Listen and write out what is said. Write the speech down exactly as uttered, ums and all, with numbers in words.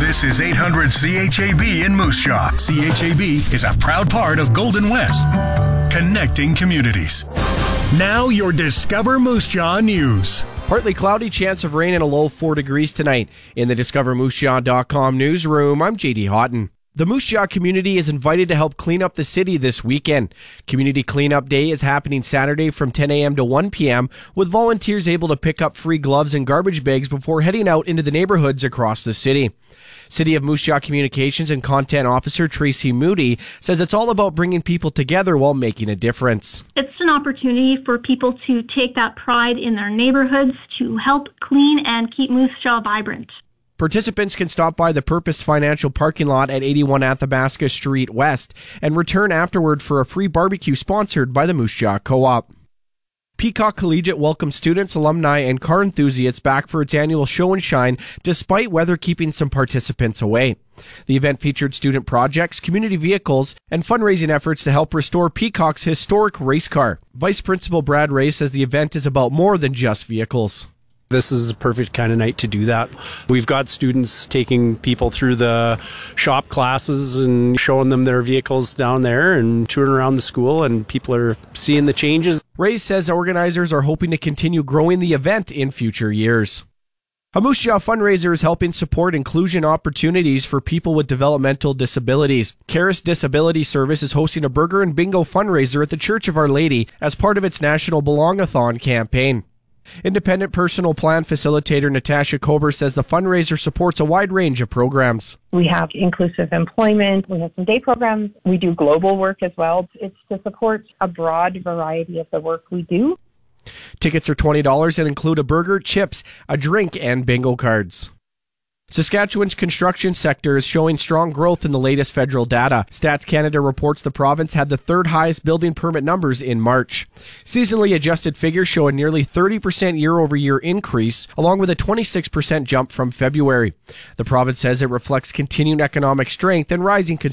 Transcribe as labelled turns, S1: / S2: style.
S1: This is eight hundred C H A B in Moose Jaw. C H A B is a proud part of Golden West, connecting communities. Now your Discover Moose Jaw news.
S2: Partly cloudy, chance of rain and a low of four degrees tonight. In the discover moose jaw dot com newsroom, I'm J D Houghton. The Moose Jaw community is invited to help clean up the city this weekend. Community Cleanup Day is happening Saturday from ten a.m. to one p.m. with volunteers able to pick up free gloves and garbage bags before heading out into the neighborhoods across the city. City of Moose Jaw Communications and Content Officer Tracy Moody says it's all about bringing people together while making a difference.
S3: It's an opportunity for people to take that pride in their neighborhoods to help clean and keep Moose Jaw vibrant.
S2: Participants can stop by the Purpose Financial parking lot at eighty-one Athabasca Street West and return afterward for a free barbecue sponsored by the Moose Jaw Co-op. Peacock Collegiate welcomes students, alumni, and car enthusiasts back for its annual show and shine, despite weather keeping some participants away. The event featured student projects, community vehicles, and fundraising efforts to help restore Peacock's historic race car. Vice Principal Brad Ray says the event is about more than just vehicles.
S4: This is a perfect kind of night to do that. We've got students taking people through the shop classes and showing them their vehicles down there and touring around the school, and people are seeing the changes.
S2: Ray says organizers are hoping to continue growing the event in future years. A Moose Jaw fundraiser is helping support inclusion opportunities for people with developmental disabilities. Caris Disability Service is hosting a burger and bingo fundraiser at the Church of Our Lady as part of its National Belong-a-thon campaign. Independent personal plan facilitator Natasha Kober says the fundraiser supports a wide range of programs.
S5: We have inclusive employment, we have some day programs, we do global work as well. It's to support a broad variety of the work we do.
S2: Tickets are twenty dollars and include a burger, chips, a drink, and bingo cards. Saskatchewan's construction sector is showing strong growth in the latest federal data. Stats Canada reports the province had the third highest building permit numbers in March. Seasonally adjusted figures show a nearly thirty percent year-over-year increase, along with a twenty-six percent jump from February. The province says it reflects continued economic strength and rising construction